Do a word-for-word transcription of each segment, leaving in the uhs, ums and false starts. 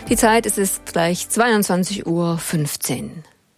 Die Zeit es ist gleich zweiundzwanzig Uhr fünfzehn.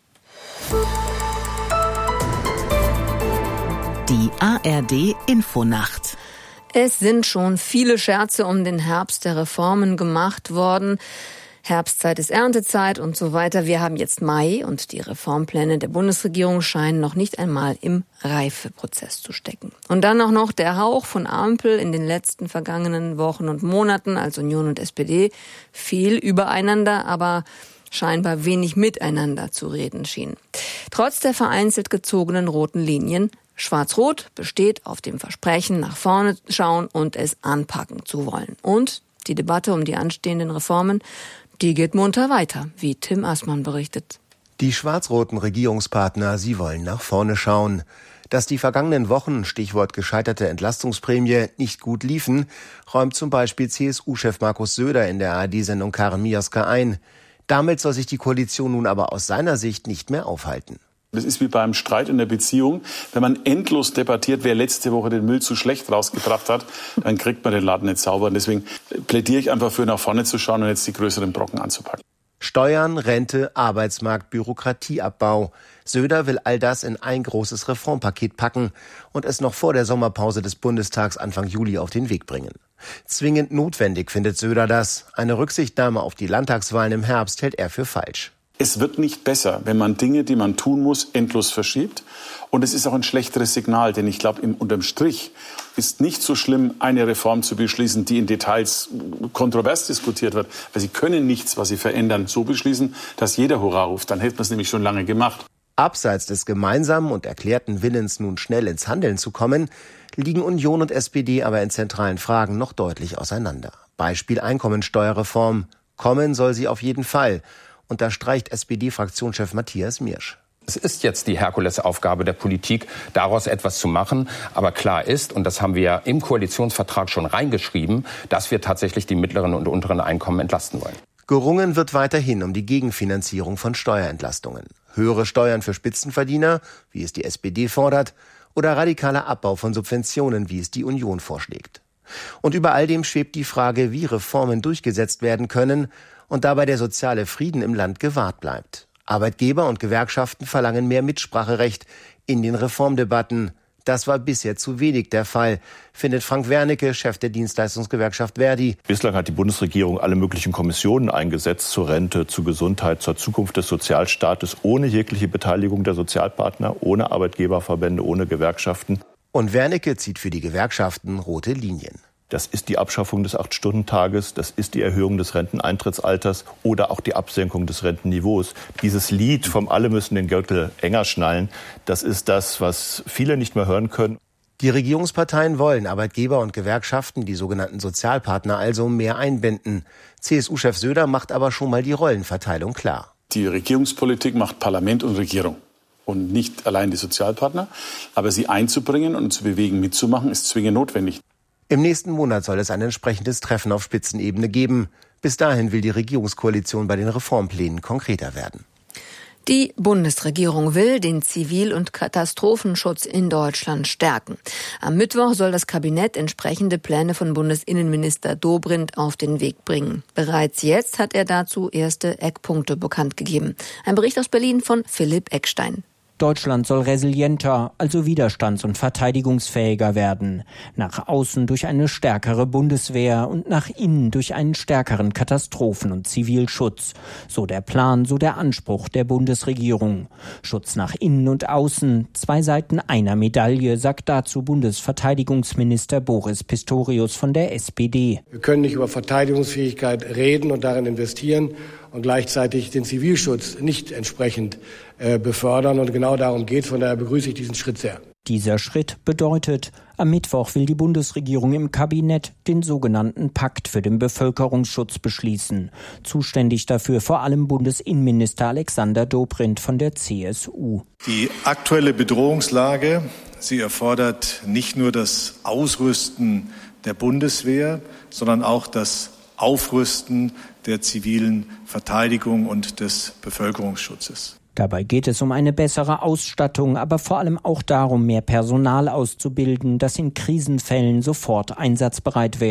Die A R D-Infonacht. Es sind schon viele Scherze um den Herbst der Reformen gemacht worden. Herbstzeit ist Erntezeit und so weiter. Wir haben jetzt Mai und die Reformpläne der Bundesregierung scheinen noch nicht einmal im Reifeprozess zu stecken. Und dann auch noch der Hauch von Ampel in den letzten vergangenen Wochen und Monaten, als Union und S P D, viel übereinander, aber scheinbar wenig miteinander zu reden schienen. Trotz der vereinzelt gezogenen roten Linien, Schwarz-Rot besteht auf dem Versprechen, nach vorne schauen und es anpacken zu wollen. Und die Debatte um die anstehenden Reformen, die geht munter weiter, wie Tim Assmann berichtet. Die schwarz-roten Regierungspartner, sie wollen nach vorne schauen. Dass die vergangenen Wochen, Stichwort gescheiterte Entlastungsprämie, nicht gut liefen, räumt zum Beispiel C S U-Chef Markus Söder in der A R D-Sendung Karen Mioska ein. Damit soll sich die Koalition nun aber aus seiner Sicht nicht mehr aufhalten. Das ist wie beim Streit in der Beziehung. Wenn man endlos debattiert, wer letzte Woche den Müll zu schlecht rausgebracht hat, dann kriegt man den Laden nicht sauber. Und deswegen plädiere ich einfach für, nach vorne zu schauen und jetzt die größeren Brocken anzupacken. Steuern, Rente, Arbeitsmarkt, Bürokratieabbau. Söder will all das in ein großes Reformpaket packen und es noch vor der Sommerpause des Bundestags Anfang Juli auf den Weg bringen. Zwingend notwendig findet Söder das. Eine Rücksichtnahme auf die Landtagswahlen im Herbst hält er für falsch. Es wird nicht besser, wenn man Dinge, die man tun muss, endlos verschiebt. Und es ist auch ein schlechteres Signal, denn ich glaube, unterm Strich ist nicht so schlimm, eine Reform zu beschließen, die in Details kontrovers diskutiert wird. Weil sie können nichts, was sie verändern, so beschließen, dass jeder Hurra ruft. Dann hätte man es nämlich schon lange gemacht. Abseits des gemeinsamen und erklärten Willens, nun schnell ins Handeln zu kommen, liegen Union und S P D aber in zentralen Fragen noch deutlich auseinander. Beispiel Einkommensteuerreform. Kommen soll sie auf jeden Fall. Unterstreicht S P D-Fraktionschef Matthias Miersch. Es ist jetzt die Herkulesaufgabe der Politik, daraus etwas zu machen. Aber klar ist, und das haben wir ja im Koalitionsvertrag schon reingeschrieben, dass wir tatsächlich die mittleren und unteren Einkommen entlasten wollen. Gerungen wird weiterhin um die Gegenfinanzierung von Steuerentlastungen. Höhere Steuern für Spitzenverdiener, wie es die S P D fordert, oder radikaler Abbau von Subventionen, wie es die Union vorschlägt. Und über all dem schwebt die Frage, wie Reformen durchgesetzt werden können und dabei der soziale Frieden im Land gewahrt bleibt. Arbeitgeber und Gewerkschaften verlangen mehr Mitspracherecht in den Reformdebatten. Das war bisher zu wenig der Fall, findet Frank Wernicke, Chef der Dienstleistungsgewerkschaft Verdi. Bislang hat die Bundesregierung alle möglichen Kommissionen eingesetzt, zur Rente, zur Gesundheit, zur Zukunft des Sozialstaates, ohne jegliche Beteiligung der Sozialpartner, ohne Arbeitgeberverbände, ohne Gewerkschaften. Und Wernicke zieht für die Gewerkschaften rote Linien. Das ist die Abschaffung des acht-Stunden-Tages, das ist die Erhöhung des Renteneintrittsalters oder auch die Absenkung des Rentenniveaus. Dieses Lied vom Alle müssen den Gürtel enger schnallen, das ist das, was viele nicht mehr hören können. Die Regierungsparteien wollen Arbeitgeber und Gewerkschaften, die sogenannten Sozialpartner, also mehr einbinden. C S U-Chef Söder macht aber schon mal die Rollenverteilung klar. Die Regierungspolitik macht Parlament und Regierung und nicht allein die Sozialpartner. Aber sie einzubringen und zu bewegen, mitzumachen, ist zwingend notwendig. Im nächsten Monat soll es ein entsprechendes Treffen auf Spitzenebene geben. Bis dahin will die Regierungskoalition bei den Reformplänen konkreter werden. Die Bundesregierung will den Zivil- und Katastrophenschutz in Deutschland stärken. Am Mittwoch soll das Kabinett entsprechende Pläne von Bundesinnenminister Dobrindt auf den Weg bringen. Bereits jetzt hat er dazu erste Eckpunkte bekannt gegeben. Ein Bericht aus Berlin von Philipp Eckstein. Deutschland soll resilienter, also widerstands- und verteidigungsfähiger werden. Nach außen durch eine stärkere Bundeswehr und nach innen durch einen stärkeren Katastrophen- und Zivilschutz. So der Plan, so der Anspruch der Bundesregierung. Schutz nach innen und außen, zwei Seiten einer Medaille, sagt dazu Bundesverteidigungsminister Boris Pistorius von der S P D. Wir können nicht über Verteidigungsfähigkeit reden und darin investieren und gleichzeitig den Zivilschutz nicht entsprechend äh, befördern. Und genau darum geht es. Von daher begrüße ich diesen Schritt sehr. Dieser Schritt bedeutet, am Mittwoch will die Bundesregierung im Kabinett den sogenannten Pakt für den Bevölkerungsschutz beschließen. Zuständig dafür vor allem Bundesinnenminister Alexander Dobrindt von der C S U. Die aktuelle Bedrohungslage, sie erfordert nicht nur das Ausrüsten der Bundeswehr, sondern auch das Aufrüsten der zivilen Verteidigung und des Bevölkerungsschutzes. Dabei geht es um eine bessere Ausstattung, aber vor allem auch darum, mehr Personal auszubilden, das in Krisenfällen sofort einsatzbereit wäre.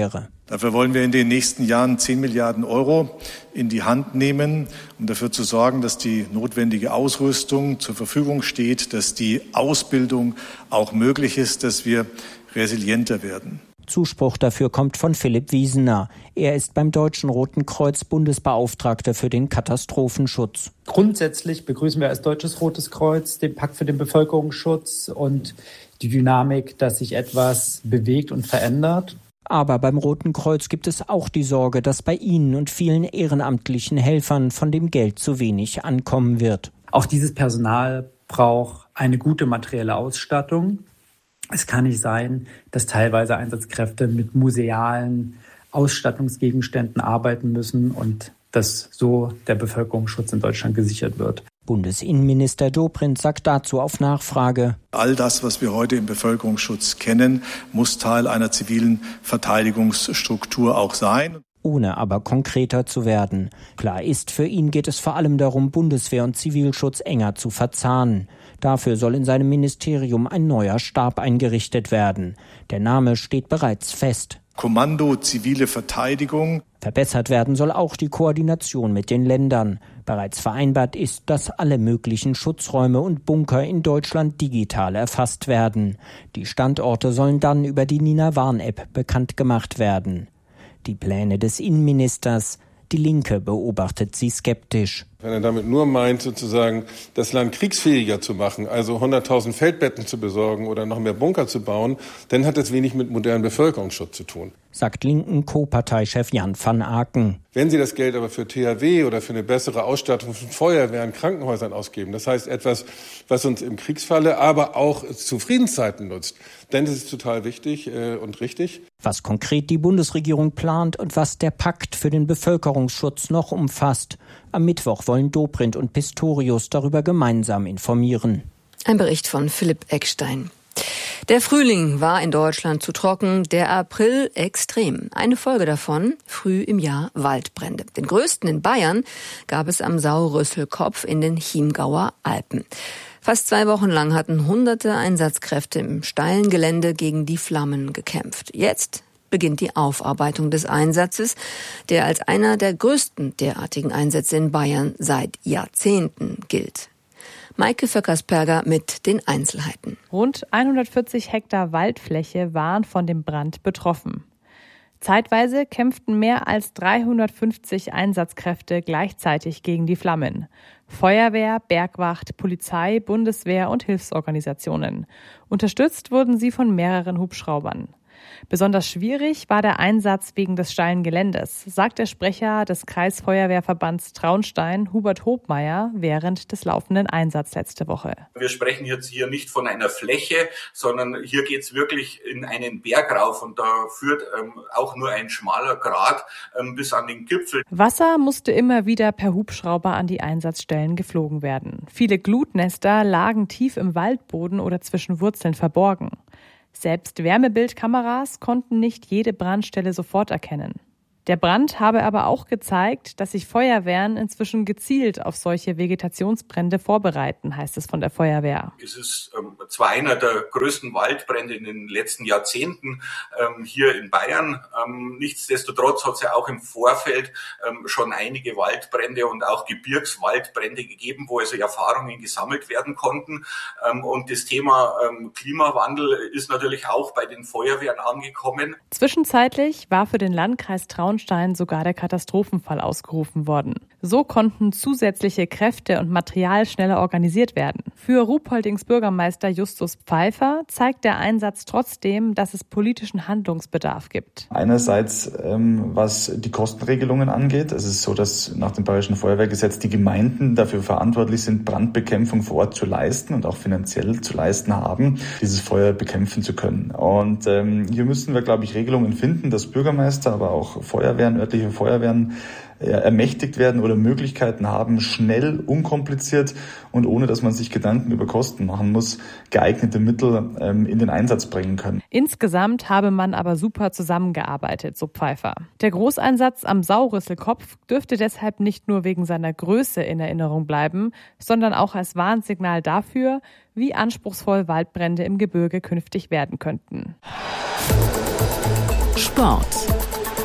Dafür wollen wir in den nächsten Jahren zehn Milliarden Euro in die Hand nehmen, um dafür zu sorgen, dass die notwendige Ausrüstung zur Verfügung steht, dass die Ausbildung auch möglich ist, dass wir resilienter werden. Zuspruch dafür kommt von Philipp Wiesener. Er ist beim Deutschen Roten Kreuz Bundesbeauftragter für den Katastrophenschutz. Grundsätzlich begrüßen wir als Deutsches Rotes Kreuz den Pakt für den Bevölkerungsschutz und die Dynamik, dass sich etwas bewegt und verändert. Aber beim Roten Kreuz gibt es auch die Sorge, dass bei ihnen und vielen ehrenamtlichen Helfern von dem Geld zu wenig ankommen wird. Auch dieses Personal braucht eine gute materielle Ausstattung. Es kann nicht sein, dass teilweise Einsatzkräfte mit musealen Ausstattungsgegenständen arbeiten müssen und dass so der Bevölkerungsschutz in Deutschland gesichert wird. Bundesinnenminister Dobrindt sagt dazu auf Nachfrage: All das, was wir heute im Bevölkerungsschutz kennen, muss Teil einer zivilen Verteidigungsstruktur auch sein. Ohne aber konkreter zu werden. Klar ist, für ihn geht es vor allem darum, Bundeswehr und Zivilschutz enger zu verzahnen. Dafür soll in seinem Ministerium ein neuer Stab eingerichtet werden. Der Name steht bereits fest. Kommando Zivile Verteidigung. Verbessert werden soll auch die Koordination mit den Ländern. Bereits vereinbart ist, dass alle möglichen Schutzräume und Bunker in Deutschland digital erfasst werden. Die Standorte sollen dann über die Nina-Warn-App bekannt gemacht werden. Die Pläne des Innenministers, die Linke beobachtet sie skeptisch. Wenn er damit nur meint, sozusagen das Land kriegsfähiger zu machen, also hunderttausend Feldbetten zu besorgen oder noch mehr Bunker zu bauen, dann hat das wenig mit modernem Bevölkerungsschutz zu tun. Sagt linken Co-Parteichef Jan van Aken. Wenn Sie das Geld aber für T H W oder für eine bessere Ausstattung von Feuerwehren, Krankenhäusern ausgeben, das heißt etwas, was uns im Kriegsfalle, aber auch zu Friedenszeiten nutzt, dann ist es total wichtig äh, und richtig. Was konkret die Bundesregierung plant und was der Pakt für den Bevölkerungsschutz noch umfasst. Am Mittwoch wollen Dobrindt und Pistorius darüber gemeinsam informieren. Ein Bericht von Philipp Eckstein. Der Frühling war in Deutschland zu trocken, der April extrem. Eine Folge davon, früh im Jahr Waldbrände. Den größten in Bayern gab es am Sauerrüsselkopf in den Chiemgauer Alpen. Fast zwei Wochen lang hatten hunderte Einsatzkräfte im steilen Gelände gegen die Flammen gekämpft. Jetzt beginnt die Aufarbeitung des Einsatzes, der als einer der größten derartigen Einsätze in Bayern seit Jahrzehnten gilt. Maike Vöckersperger mit den Einzelheiten. Rund hundertvierzig Hektar Waldfläche waren von dem Brand betroffen. Zeitweise kämpften mehr als dreihundertfünfzig Einsatzkräfte gleichzeitig gegen die Flammen. Feuerwehr, Bergwacht, Polizei, Bundeswehr und Hilfsorganisationen. Unterstützt wurden sie von mehreren Hubschraubern. Besonders schwierig war der Einsatz wegen des steilen Geländes, sagt der Sprecher des Kreisfeuerwehrverbands Traunstein, Hubert Hobmeier, während des laufenden Einsatzes letzte Woche. Wir sprechen jetzt hier nicht von einer Fläche, sondern hier geht's wirklich in einen Berg rauf und da führt ähm, auch nur ein schmaler Grat ähm, bis an den Gipfel. Wasser musste immer wieder per Hubschrauber an die Einsatzstellen geflogen werden. Viele Glutnester lagen tief im Waldboden oder zwischen Wurzeln verborgen. Selbst Wärmebildkameras konnten nicht jede Brandstelle sofort erkennen. Der Brand habe aber auch gezeigt, dass sich Feuerwehren inzwischen gezielt auf solche Vegetationsbrände vorbereiten, heißt es von der Feuerwehr. Es ist ähm, zwar einer der größten Waldbrände in den letzten Jahrzehnten ähm, hier in Bayern. Ähm, nichtsdestotrotz hat es ja auch im Vorfeld ähm, schon einige Waldbrände und auch Gebirgswaldbrände gegeben, wo also Erfahrungen gesammelt werden konnten. Ähm, und das Thema ähm, Klimawandel ist natürlich auch bei den Feuerwehren angekommen. Zwischenzeitlich war für den Landkreis Traunstein sogar der Katastrophenfall ausgerufen worden. So konnten zusätzliche Kräfte und Material schneller organisiert werden. Für Ruhpoldings Bürgermeister Justus Pfeiffer zeigt der Einsatz trotzdem, dass es politischen Handlungsbedarf gibt. Einerseits, ähm, was die Kostenregelungen angeht. Es ist so, dass nach dem Bayerischen Feuerwehrgesetz die Gemeinden dafür verantwortlich sind, Brandbekämpfung vor Ort zu leisten und auch finanziell zu leisten haben, dieses Feuer bekämpfen zu können. Und ähm, hier müssen wir, glaube ich, Regelungen finden, dass Bürgermeister, aber auch Feuerwehren, örtliche Feuerwehren äh, ermächtigt werden oder Möglichkeiten haben, schnell, unkompliziert und ohne, dass man sich Gedanken über Kosten machen muss, geeignete Mittel ähm, in den Einsatz bringen können. Insgesamt habe man aber super zusammengearbeitet, so Pfeiffer. Der Großeinsatz am Sauerrüsselkopf dürfte deshalb nicht nur wegen seiner Größe in Erinnerung bleiben, sondern auch als Warnsignal dafür, wie anspruchsvoll Waldbrände im Gebirge künftig werden könnten. Sport.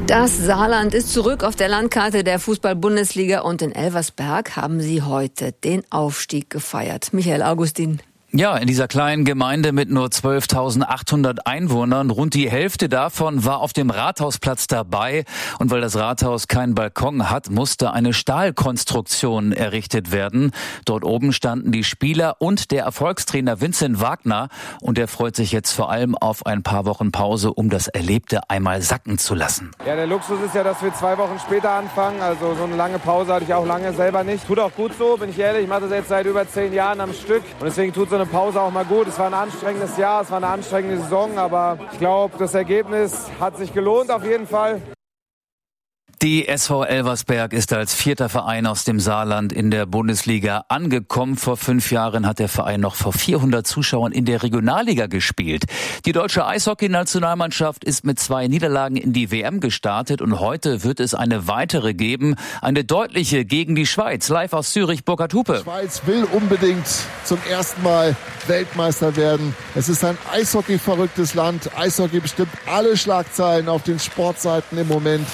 Das Saarland ist zurück auf der Landkarte der Fußball-Bundesliga und in Elversberg haben sie heute den Aufstieg gefeiert. Michael Augustin. Ja, in dieser kleinen Gemeinde mit nur zwölftausendachthundert Einwohnern, rund die Hälfte davon war auf dem Rathausplatz dabei. Und weil das Rathaus keinen Balkon hat, musste eine Stahlkonstruktion errichtet werden. Dort oben standen die Spieler und der Erfolgstrainer Vincent Wagner. Und der freut sich jetzt vor allem auf ein paar Wochen Pause, um das Erlebte einmal sacken zu lassen. Ja, der Luxus ist ja, dass wir zwei Wochen später anfangen. Also so eine lange Pause hatte ich auch lange selber nicht. Tut auch gut so, bin ich ehrlich. Ich mache das jetzt seit über zehn Jahren am Stück. Und deswegen tut so eine Pause auch mal gut. Es war ein anstrengendes Jahr, es war eine anstrengende Saison, aber ich glaube, das Ergebnis hat sich gelohnt auf jeden Fall. Die S V Elversberg ist als vierter Verein aus dem Saarland in der Bundesliga angekommen. Vor fünf Jahren hat der Verein noch vor vierhundert Zuschauern in der Regionalliga gespielt. Die deutsche Eishockey-Nationalmannschaft ist mit zwei Niederlagen in die W M gestartet und heute wird es eine weitere geben. Eine deutliche gegen die Schweiz. Live aus Zürich, Burkhard Hupe. Die Schweiz will unbedingt zum ersten Mal Weltmeister werden. Es ist ein Eishockey-verrücktes Land. Eishockey bestimmt alle Schlagzeilen auf den Sportseiten im Moment.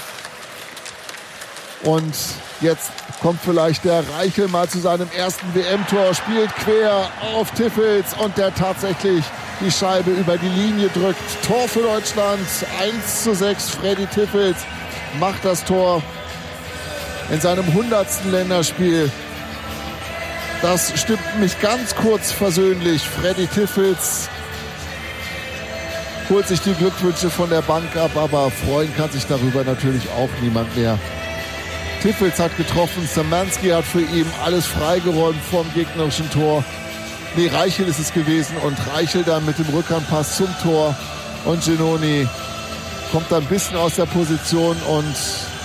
Und jetzt kommt vielleicht der Reichel mal zu seinem ersten W M-Tor, spielt quer auf Tiffels und der tatsächlich die Scheibe über die Linie drückt. Tor für Deutschland, eins zu sechs. Freddy Tiffels macht das Tor in seinem hundertsten Länderspiel. Das stimmt mich ganz kurz versöhnlich. Freddy Tiffels holt sich die Glückwünsche von der Bank ab, aber freuen kann sich darüber natürlich auch niemand mehr. Tiffels hat getroffen, Szymanski hat für ihn alles freigeräumt vom gegnerischen Tor. Nee, Reichel ist es gewesen und Reichel dann mit dem Rückhandpass zum Tor. Und Genoni kommt dann ein bisschen aus der Position und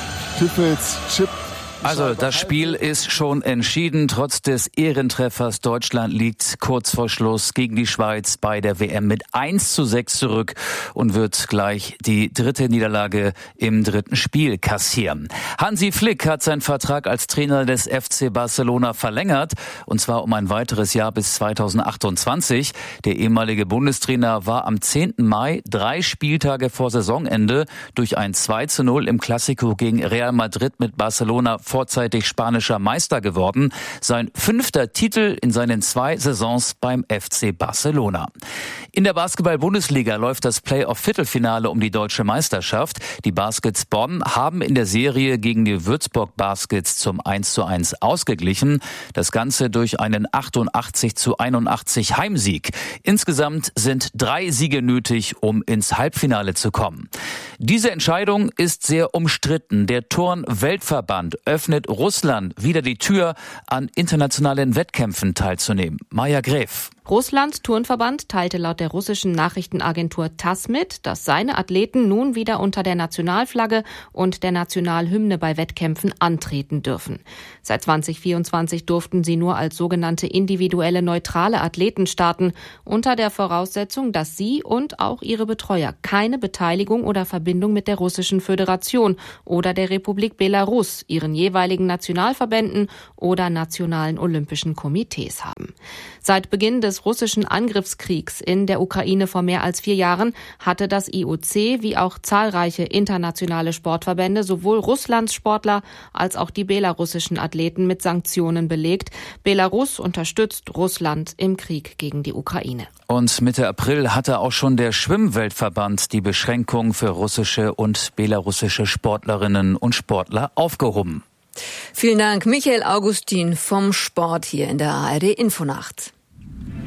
Tiffels chippt. Also das Spiel ist schon entschieden. Trotz des Ehrentreffers Deutschland liegt kurz vor Schluss gegen die Schweiz bei der W M mit eins zu sechs zurück und wird gleich die dritte Niederlage im dritten Spiel kassieren. Hansi Flick hat seinen Vertrag als Trainer des F C Barcelona verlängert und zwar um ein weiteres Jahr bis zweitausendachtundzwanzig. Der ehemalige Bundestrainer war am zehnten Mai, drei Spieltage vor Saisonende, durch ein zwei zu null im Clasico gegen Real Madrid mit Barcelona vorzeitig spanischer Meister geworden. Sein fünfter Titel in seinen zwei Saisons beim F C Barcelona. In der Basketball-Bundesliga läuft das Play-off-Viertelfinale um die deutsche Meisterschaft. Die Baskets Bonn haben in der Serie gegen die Würzburg Baskets zum eins zu eins ausgeglichen. Das Ganze durch einen achtundachtzig zu einundachtzig Heimsieg. Insgesamt sind drei Siege nötig, um ins Halbfinale zu kommen. Diese Entscheidung ist sehr umstritten. Der Turn-Weltverband öffnet Russland wieder die Tür, an internationalen Wettkämpfen teilzunehmen. Maja Gräf. Russlands Turnverband teilte laut der russischen Nachrichtenagentur TASS mit, dass seine Athleten nun wieder unter der Nationalflagge und der Nationalhymne bei Wettkämpfen antreten dürfen. Seit zweitausendvierundzwanzig durften sie nur als sogenannte individuelle neutrale Athleten starten, unter der Voraussetzung, dass sie und auch ihre Betreuer keine Beteiligung oder Verbindung mit der Russischen Föderation oder der Republik Belarus, ihren jeweiligen Nationalverbänden oder nationalen Olympischen Komitees haben. Seit Beginn des russischen Angriffskriegs in der Ukraine vor mehr als vier Jahren hatte das I O C wie auch zahlreiche internationale Sportverbände sowohl Russlands Sportler als auch die belarussischen Athleten mit Sanktionen belegt. Belarus unterstützt Russland im Krieg gegen die Ukraine. Und Mitte April hatte auch schon der Schwimmweltverband die Beschränkung für russische und belarussische Sportlerinnen und Sportler aufgehoben. Vielen Dank, Michael Augustin vom Sport hier in der A R D Infonacht.